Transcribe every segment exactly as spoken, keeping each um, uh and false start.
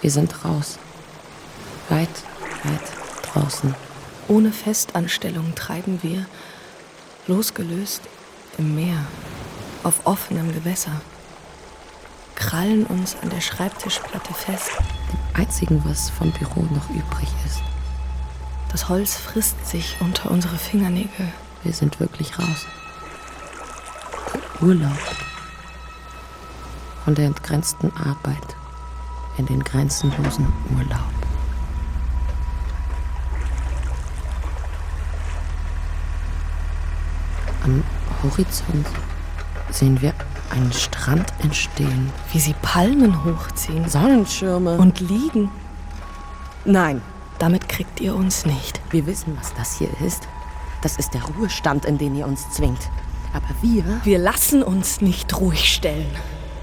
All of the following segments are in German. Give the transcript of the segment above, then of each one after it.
Wir sind raus. Weit, weit draußen. Ohne Festanstellung treiben wir, losgelöst, im Meer, auf offenem Gewässer. Krallen uns an der Schreibtischplatte fest. Dem einzigen, was vom Büro noch übrig ist. Das Holz frisst sich unter unsere Fingernägel. Wir sind wirklich raus. Urlaub. Von der entgrenzten Arbeit in den grenzenlosen Urlaub. Am Horizont sehen wir einen Strand entstehen. Wie sie Palmen hochziehen. Sonnenschirme. Und liegen. Nein, damit kriegt ihr uns nicht. Wir wissen, was das hier ist. Das ist der Ruhestand, in den ihr uns zwingt. Aber wir... Wir lassen uns nicht ruhig stellen.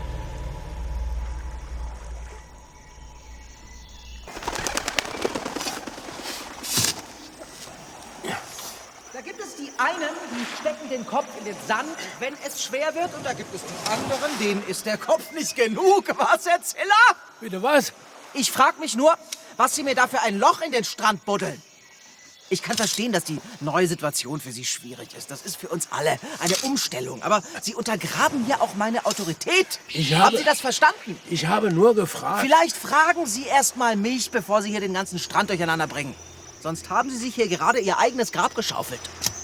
Da gibt es die einen, die stecken den Kopf in den Sand, wenn es schwer wird. Und da gibt es die anderen, denen ist der Kopf nicht genug. Was, Herr Ziller? Bitte was? Ich frag mich nur, was Sie mir da für ein Loch in den Strand buddeln. Ich kann verstehen, dass die neue Situation für Sie schwierig ist. Das ist für uns alle eine Umstellung. Aber Sie untergraben hier auch meine Autorität. Ich habe, Haben Sie das verstanden? Ich habe nur gefragt. Vielleicht fragen Sie erst mal mich, bevor Sie hier den ganzen Strand durcheinander bringen. Sonst haben Sie sich hier gerade Ihr eigenes Grab geschaufelt.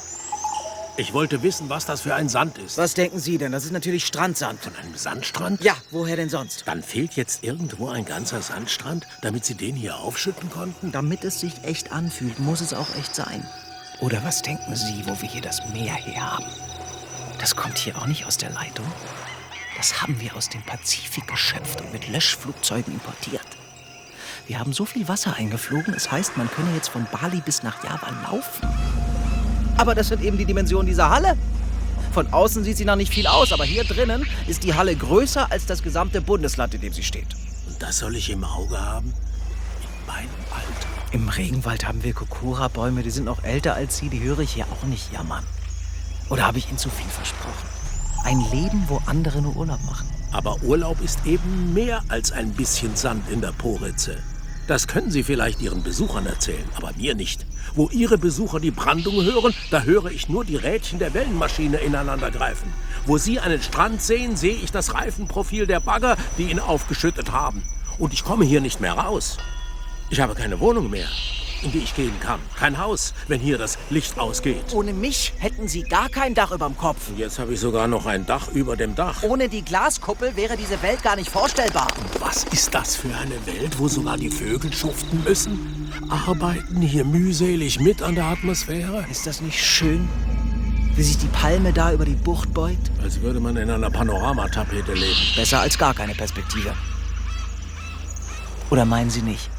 Ich wollte wissen, was das für ein Sand ist. Was denken Sie denn? Das ist natürlich Strandsand. Von einem Sandstrand? Ja, woher denn sonst? Dann fehlt jetzt irgendwo ein ganzer Sandstrand, damit Sie den hier aufschütten konnten? Damit es sich echt anfühlt, muss es auch echt sein. Oder was denken Sie, wo wir hier das Meer her haben? Das kommt hier auch nicht aus der Leitung. Das haben wir aus dem Pazifik geschöpft und mit Löschflugzeugen importiert. Wir haben so viel Wasser eingeflogen, es heißt, man könne jetzt von Bali bis nach Java laufen. Aber das sind eben die Dimensionen dieser Halle. Von außen sieht sie noch nicht viel aus, aber hier drinnen ist die Halle größer als das gesamte Bundesland, in dem sie steht. Und das soll ich im Auge haben? In meinem Alter? Im Regenwald haben wir Kokora-Bäume, die sind noch älter als Sie, die höre ich hier auch nicht jammern. Oder habe ich Ihnen zu viel versprochen? Ein Leben, wo andere nur Urlaub machen. Aber Urlaub ist eben mehr als ein bisschen Sand in der Poritze. Das können Sie vielleicht Ihren Besuchern erzählen, aber mir nicht. Wo Ihre Besucher die Brandung hören, da höre ich nur die Rädchen der Wellenmaschine ineinander greifen. Wo Sie einen Strand sehen, sehe ich das Reifenprofil der Bagger, die ihn aufgeschüttet haben. Und ich komme hier nicht mehr raus. Ich habe keine Wohnung mehr, in die ich gehen kann. Kein Haus, wenn hier das Licht ausgeht. Ohne mich hätten Sie gar kein Dach überm Kopf. Und jetzt habe ich sogar noch ein Dach über dem Dach. Ohne die Glaskuppel wäre diese Welt gar nicht vorstellbar. Was ist das für eine Welt, wo sogar die Vögel schuften müssen? Arbeiten hier mühselig mit an der Atmosphäre? Ist das nicht schön, wie sich die Palme da über die Bucht beugt? Als würde man in einer Panoramatapete leben. Besser als gar keine Perspektive. Oder meinen Sie nicht?